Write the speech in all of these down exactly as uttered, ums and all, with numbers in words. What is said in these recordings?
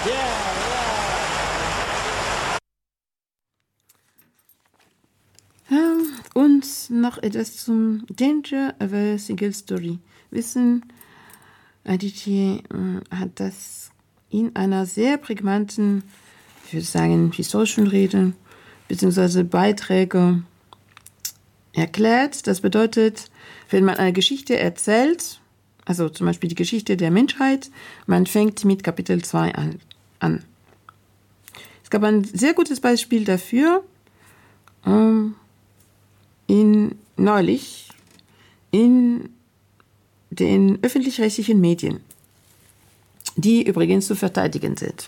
Ähm, und noch etwas zum Danger of a Single Story. Wissen, Aditya äh, hat das in einer sehr prägnanten, ich würde sagen, historischen Rede bzw. Beiträge erklärt. Das bedeutet, wenn man eine Geschichte erzählt, also zum Beispiel die Geschichte der Menschheit, man fängt mit Kapitel zwei an. an. Es gab ein sehr gutes Beispiel dafür, ähm, in, neulich in den öffentlich-rechtlichen Medien, die übrigens zu verteidigen sind.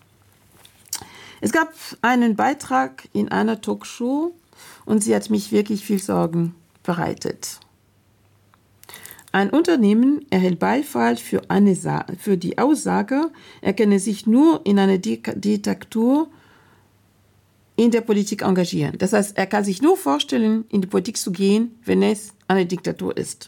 Es gab einen Beitrag in einer Talkshow und sie hat mich wirklich viel Sorgen bereitet. Ein Unternehmen erhält Beifall für, eine Sa- für die Aussage, er könne sich nur in einer Dik- Diktatur in der Politik engagieren. Das heißt, er kann sich nur vorstellen, in die Politik zu gehen, wenn es eine Diktatur ist.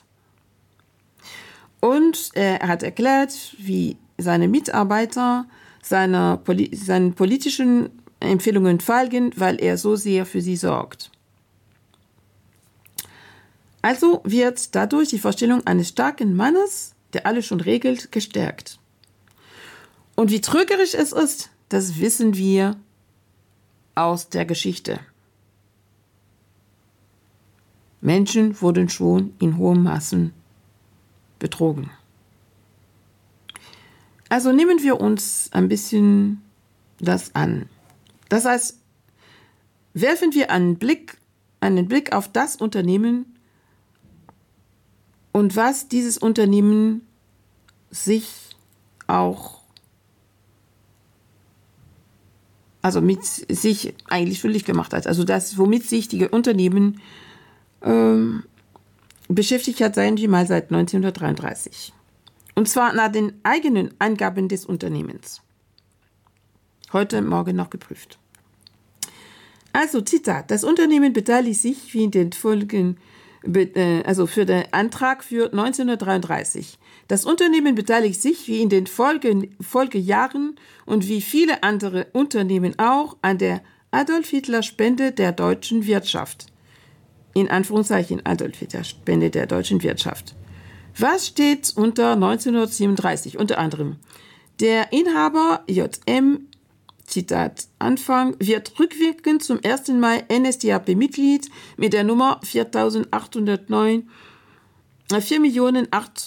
Und er hat erklärt, wie seine Mitarbeiter seiner, seinen politischen Empfehlungen folgen, weil er so sehr für sie sorgt. Also wird dadurch die Vorstellung eines starken Mannes, der alles schon regelt, gestärkt. Und wie trügerisch es ist, das wissen wir aus der Geschichte. Menschen wurden schon in hohem Maßen betrogen. Also nehmen wir uns ein bisschen das an. Das heißt, werfen wir einen Blick, einen Blick auf das Unternehmen und was dieses Unternehmen sich auch, also mit sich eigentlich schuldig gemacht hat. Also das, womit sich die Unternehmen ähm, beschäftigt hat, seien wir mal seit neunzehnhundertdreiunddreißig. Und zwar nach den eigenen Angaben des Unternehmens. Heute Morgen noch geprüft. Also Zitat, das Unternehmen beteiligt sich, wie in den Folgen, also für den Antrag für neunzehnhundertdreiunddreißig. Das Unternehmen beteiligt sich, wie in den Folgen, Folgejahren und wie viele andere Unternehmen auch, an der Adolf-Hitler-Spende der deutschen Wirtschaft. In Anführungszeichen Adolf-Hitler-Spende der deutschen Wirtschaft. Was steht unter neunzehnhundertsiebenunddreißig? Unter anderem, der Inhaber J M, Zitat Anfang, wird rückwirkend zum ersten Mal N S D A P-Mitglied mit der Nummer viertausendachthundertneun, vier Millionen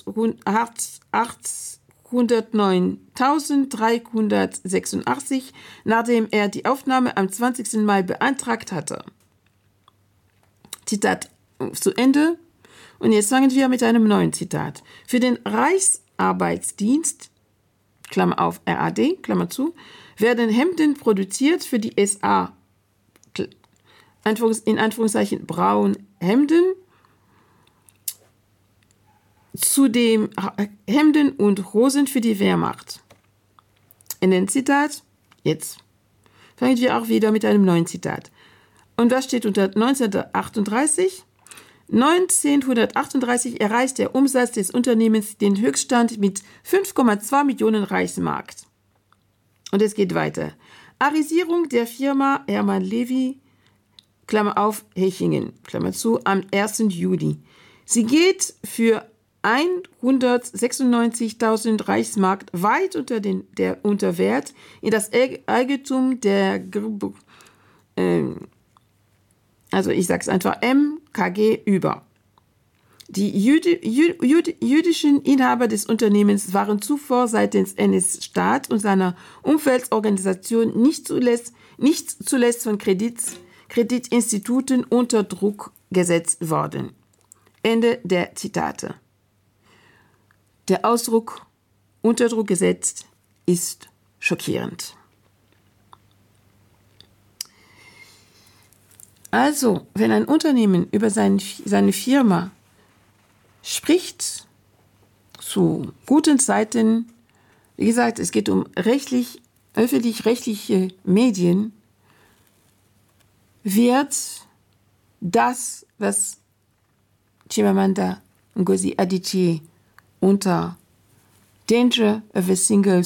achthundertneuntausenddreihundertsechsundachtzig, nachdem er die Aufnahme am zwanzigsten Mai beantragt hatte. Zitat zu Ende. Und jetzt fangen wir mit einem neuen Zitat. Für den Reichsarbeitsdienst, Klammer auf R A D, Klammer zu, werden Hemden produziert für die S A, in Anführungszeichen braun Hemden, zudem Hemden und Hosen für die Wehrmacht. In den Zitat, jetzt fangen wir auch wieder mit einem neuen Zitat. Und was steht unter neunzehnhundertachtunddreißig? neunzehnhundertachtunddreißig erreicht der Umsatz des Unternehmens den Höchststand mit fünf Komma zwei Millionen Reichsmark. Und es geht weiter. Arisierung der Firma Hermann Levy, Klammer auf, Hechingen, Klammer zu, am ersten Juli. Sie geht für hundertsechsundneunzigtausend Reichsmark weit unter den der Unterwert in das Eigentum der äh, also ich sage es einfach M K G über. Die Jüdi, Jüdi, jüdischen Inhaber des Unternehmens waren zuvor seitens N S-Staat und seiner Umweltorganisation nicht zuletzt, nicht zuletzt von Kredit, Kreditinstituten unter Druck gesetzt worden. Ende der Zitate. Der Ausdruck unter Druck gesetzt ist schockierend. Also, wenn ein Unternehmen über sein, seine Firma spricht, zu guten Zeiten, wie gesagt, es geht um rechtlich, öffentlich-rechtliche Medien, wird das, was Chimamanda Ngozi Adichie unter Danger of a Single